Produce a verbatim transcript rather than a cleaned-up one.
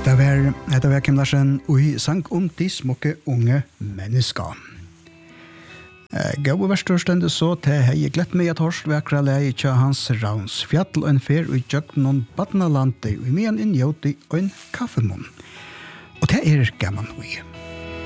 Hetta var, hetta var Kim Larsen og sang om de smukke unge mennesker. Eh, Gau verstor stendet så til hei glett meg at horst vekra lei tja hans Rauns fjall og en fer og jøk noen badna lande og med en innjøt i en kaffemunn. Og det er gammel ui.